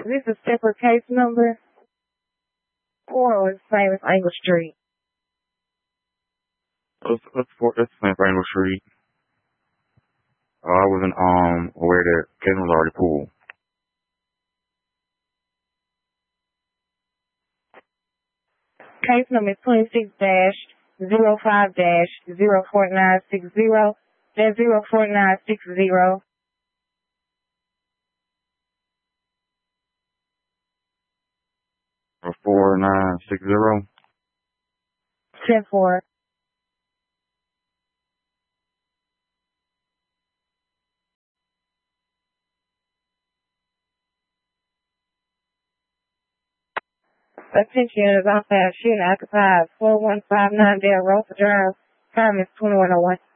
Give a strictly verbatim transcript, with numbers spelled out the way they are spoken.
This is separate case number. Or is same as Angle Street. Let's let's for let's plan for Angle Street. Uh, I wasn't um aware that Kevin was already pulled. Case number twenty-six dash zero five dash zero four nine six zero dash zero four nine six zero. Four nine six zero. Ten four. Attention is on fast shooting occupied four one five nine Del Rosa Drive. Time is twenty one oh one.